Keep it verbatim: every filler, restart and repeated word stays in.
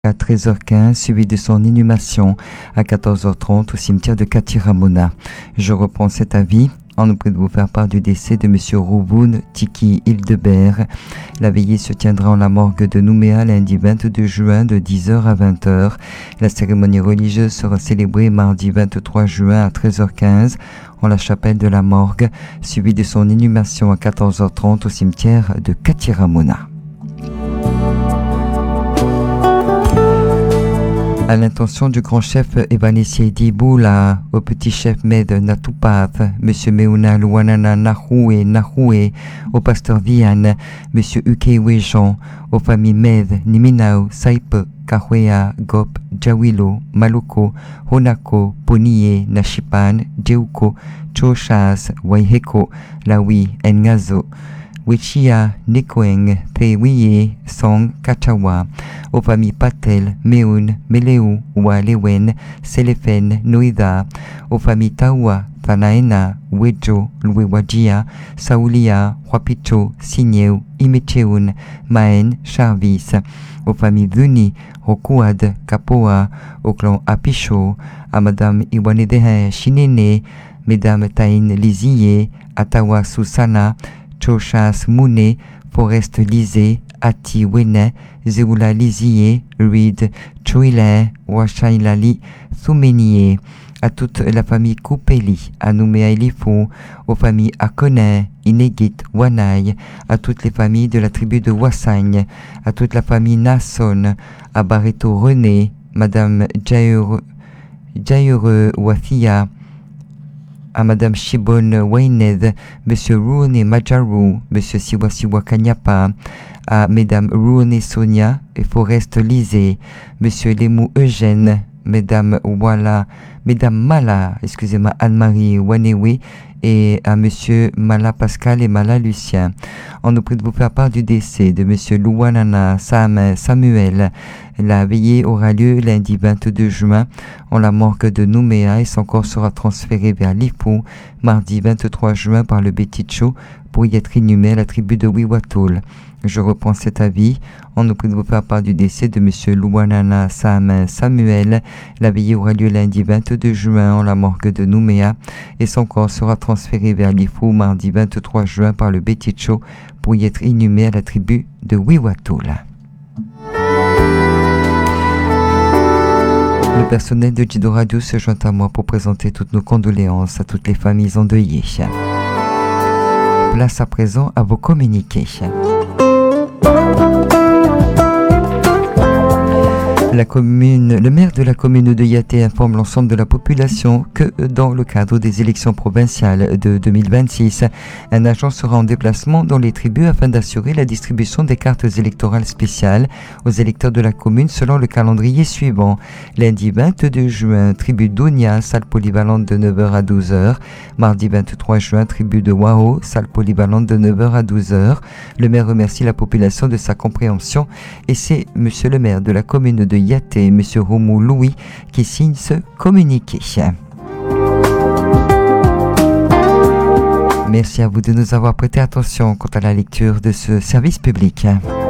À treize heures quinze, suivi de son inhumation à quatorze heures trente au cimetière de Katiramona. Je reprends cet avis en nous prie de vous faire part du décès de M. Rouboun Tiki Hildebert. La veillée se tiendra en la morgue de Nouméa lundi vingt-deux juin de dix heures à vingt heures. La cérémonie religieuse sera célébrée mardi vingt-trois juin à treize heures quinze en la chapelle de la morgue, suivi de son inhumation à quatorze heures trente au cimetière de Katiramona. À l'intention du grand chef Evanessier Diboula, au petit chef Med Natupath, M. Meuna Luanana Nahoué Nahoué, au pasteur Vian, M. Ukewe Jean, aux familles Med, Niminau, Saipe, Kahwea, Gop, Jawilo, Maluko, Honako, Ponie, Nashipan, Jeuko, Choshas, Waiheko, Lawi, Ngazo, Wichia, Nikoeng, Tewiye, Song, Kachawa, aux familles Patel, Meun, Meleu, Walewen, Selefen, Noida, aux familles Tawa, Tanaena, Wejo, Luewajia, Saulia, Huapicho, Signeu, Imecheun, Maen, Charvis, aux familles Duni, Rokuad, Kapoa, au clan Apicho, à Madame Iwanedehe, Shinene, Mesdames Taïn Liziye, Atawa Susana, Choshas Mouné, Forest Lisé, Ati Wene, Zeoula Lizié, Reed, Choile, Washailali, Soumenié, à toute la famille Koupeli, à Nouméa Elifou, aux familles Akone, Inegit, Wanai, à toutes les familles de la tribu de Wassagne, à toute la famille Nasson, à Barreto René, Madame Jaure, Jaure Wathia, à Madame Shibon Wained, Monsieur Rooney Majarou, Monsieur Siwasiwa Kanyapa, à Mesdames Rooney Sonia et Forest Lisé, Monsieur Lemou Eugène, Mesdames Wala, Mesdames Mala, excusez-moi, Anne-Marie Wanewe, et à Monsieur Mala Pascal et Mala Lucien. On nous prie de vous faire part du décès de Monsieur Louanana Sam Samuel. La veillée aura lieu lundi vingt-deux juin en la morgue de Nouméa et son corps sera transféré vers Lifou mardi vingt-trois juin par le Beticho pour y être inhumé à la tribu de Wiwatol. Je reprends cet avis. On nous prie de vous faire part du décès de M. Louanana Sam Samuel. La veillée aura lieu lundi vingt-deux juin en la morgue de Nouméa et son corps sera transféré vers Lifou mardi vingt-trois juin par le Beticho pour y être inhumé à la tribu de Wiwatol. Le personnel de Jido Radio se joint à moi pour présenter toutes nos condoléances à toutes les familles endeuillées. Place à présent à vos communiqués. La commune, le maire de la commune de Yaté informe l'ensemble de la population que dans le cadre des élections provinciales de deux mille vingt-six, un agent sera en déplacement dans les tribus afin d'assurer la distribution des cartes électorales spéciales aux électeurs de la commune selon le calendrier suivant. Lundi vingt-deux juin, tribu d'Ounia, salle polyvalente de neuf heures à douze heures. Mardi vingt-trois juin, tribu de Wao, salle polyvalente de neuf heures à douze heures. Le maire remercie la population de sa compréhension et c'est monsieur le maire de la commune de Yaté, M. Romou Louis, qui signe ce communiqué. Merci à vous de nous avoir prêté attention quant à la lecture de ce service public.